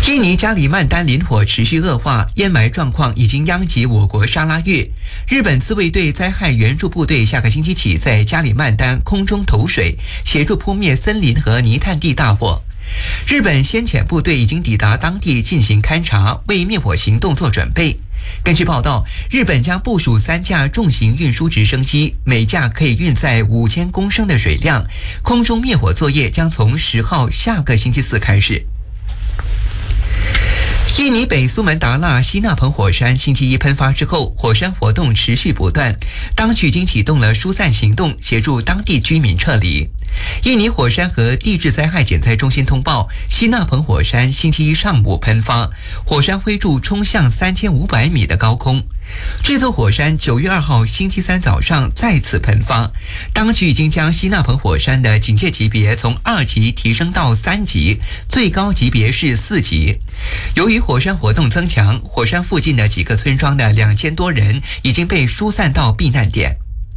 印尼加里曼丹林火持续恶化，烟霾状况已经殃及我国沙拉越。日本自卫队灾害援助部队下个星期起在加里曼丹空中投水，协助扑灭森林和泥炭地大火。日本先遣部队已经抵达当地进行勘察，为灭火行动做准备。根据报道，日本将部署3架重型运输直升机，每架可以运载5000公升的水量。空中灭火作业将从10号下个星期四开始。印尼北苏门答腊西纳彭火山星期一喷发之后，火山活动持续不断，当局已经启动了疏散行动，协助当地居民撤离。印尼火山和地质灾害减灾中心通报，西纳彭火山星期一上午喷发，火山灰柱冲向3500米的高空。这座火山9月2号星期三早上再次喷发，当局已经将西纳彭火山的警戒级别从2级提升到3级，最高级别是4级。由于火山活动增强，火山附近的几个村庄的2000多人已经被疏散到避难点。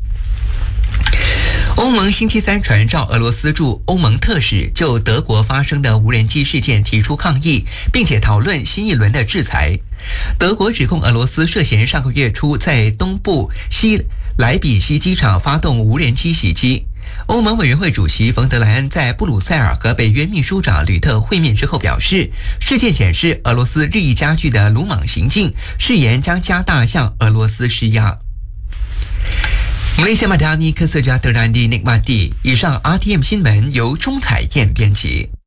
欧盟星期三传召俄罗斯驻欧盟特使就德国发生的无人机事件提出抗议，并且讨论新一轮的制裁。德国指控俄罗斯涉嫌上个月初在东部西莱比锡机场发动无人机袭击。欧盟委员会主席冯德莱恩在布鲁塞尔和北约秘书长吕特会面之后表示，事件显示俄罗斯日益加剧的鲁莽行径，誓言将加大向俄罗斯施压。Malaysia Madani Kesejahteraandinikmati。以上 RTM 新闻由钟彩燕编辑。